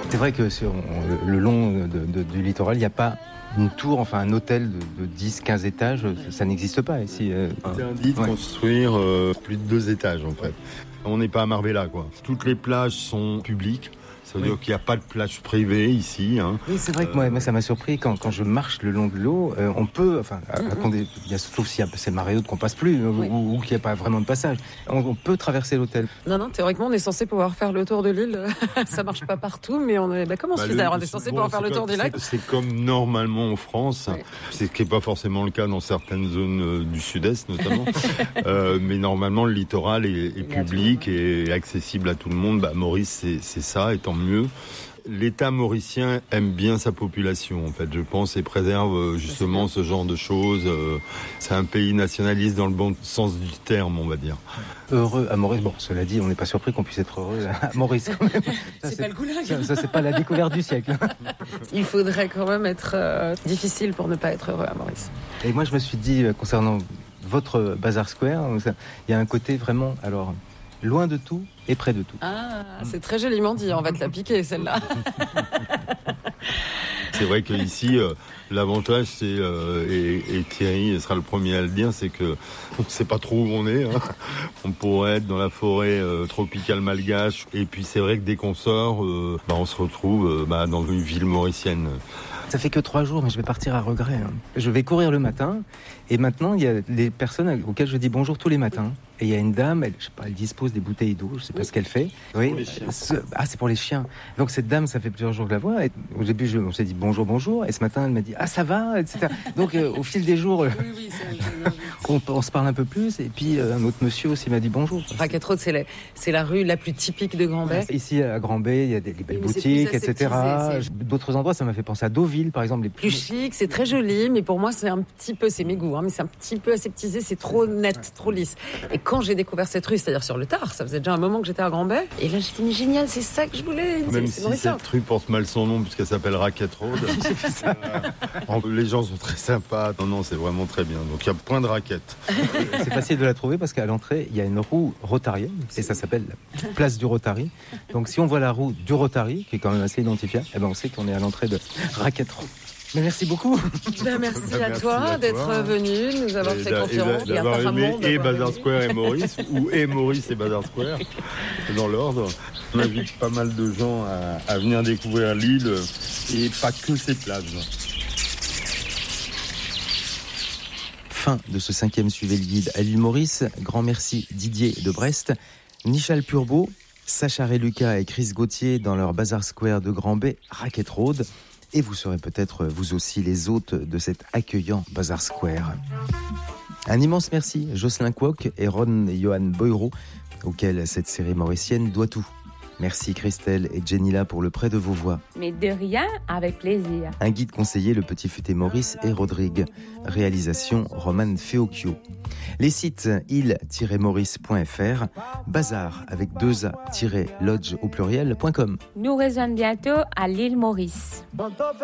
C'est vrai que le long du littoral, il n'y a pas une tour, enfin un hôtel de 10-15 étages, ça n'existe pas ici. Interdit de construire plus de 2 étages en fait. On n'est pas à Marbella quoi. Toutes les plages sont publiques. Ça veut dire qu'il n'y a pas de plage privée ici. Oui, c'est vrai que moi, ça m'a surpris quand je marche le long de l'eau. On peut, sauf si c'est marée haute qu'on passe plus ou qu'il n'y a pas vraiment de passage. On peut traverser l'hôtel. Non, théoriquement, on est censé pouvoir faire le tour de l'île. Ça marche pas partout, mais on est. Comment on se fait d'ailleurs ? On est censé pouvoir faire le tour du lac. C'est comme normalement en France. Oui. C'est ce qui n'est pas forcément le cas dans certaines zones du sud-est, notamment. Mais normalement, le littoral est public et accessible à tout le monde. Maurice, c'est ça, et tant mieux. L'État mauricien aime bien sa population, en fait, je pense, et préserve justement ce genre de choses. C'est un pays nationaliste dans le bon sens du terme, on va dire. Heureux à Maurice. Bon, cela dit, on n'est pas surpris qu'on puisse être heureux à Maurice, quand même. C'est pas le goulag. Ça, c'est pas la découverte du siècle. Il faudrait quand même être difficile pour ne pas être heureux à Maurice. Et moi, je me suis dit, concernant votre Bazar Square, il y a un côté vraiment, alors, loin de tout et près de tout. Ah, c'est très joliment dit, on va te la piquer, celle-là. C'est vrai qu'ici, l'avantage, c'est, et Thierry sera le premier à le dire, c'est qu'on ne sait pas trop où on est. On pourrait être dans la forêt tropicale malgache. Et puis c'est vrai que dès qu'on sort, on se retrouve dans une ville mauricienne. Ça fait que 3 jours, mais je vais partir à regret. Je vais courir le matin, et maintenant, il y a les personnes auxquelles je dis bonjour tous les matins. Et il y a une dame, elle dispose des bouteilles d'eau, je ne sais pas ce qu'elle fait. Oui. Pour les chiens. C'est pour les chiens. Donc cette dame, ça fait plusieurs jours que je la vois. Et au début, on s'est dit bonjour. Et ce matin, elle m'a dit ça va, etc. Donc au fil des jours, on se parle un peu plus. Et puis un autre monsieur aussi m'a dit bonjour. Racket Road, c'est la rue la plus typique de Grand-Bay. Ici à Grand-Bay, il y a des belles boutiques, etc. D'autres endroits, ça m'a fait penser à Deauville, par exemple. Les plus chic, c'est très joli, mais pour moi, c'est mes goûts, mais c'est un petit peu aseptisé, c'est trop net, trop lisse. Et quand j'ai découvert cette rue, c'est-à-dire sur le tard, ça faisait déjà un moment que j'étais à Grand-Bay, et là j'ai dit mais génial, c'est ça que je voulais. Même si cette rue porte mal son nom puisqu'elle s'appelle Racket Road. Les gens sont très sympas. Non, c'est vraiment très bien. Donc il y a plein de raquettes. C'est facile de la trouver parce qu'à l'entrée, il y a une roue rotarienne et ça s'appelle la place du Rotary. Donc si on voit la roue du Rotary, qui est quand même assez identifiable, on sait qu'on est à l'entrée de Racket Road. Mais merci beaucoup. Merci à toi d'être venu, nous avoir fait confiance. Et d'avoir aimé et Bazar Square et Maurice, ou et Maurice et Bazar Square, dans l'ordre. On invite pas mal de gens à venir découvrir l'île, et pas que ses plages. Fin de ce 5e Suivez le Guide à l'île Maurice. Grand merci Didier de Brest, Nichal Purbeau, Sacha Reluca et Chris Gauthier dans leur Bazar Square de Grand-Bay, Racket Road. Et vous serez peut-être vous aussi les hôtes de cet accueillant Bazar Square. Un immense merci Jocelyn Kwok et Ron et Johan Boyro, auxquels cette série mauricienne doit tout. Merci Christelle et Jenila pour le prêt de vos voix. Mais de rien, avec plaisir. Un guide conseillé, le Petit Futé Maurice et Rodrigue. Réalisation Roman Feocchio. Les sites île-maurice.fr, bazar avec 2a-lodge au pluriel.com. Nous rejoignons bientôt à l'île Maurice.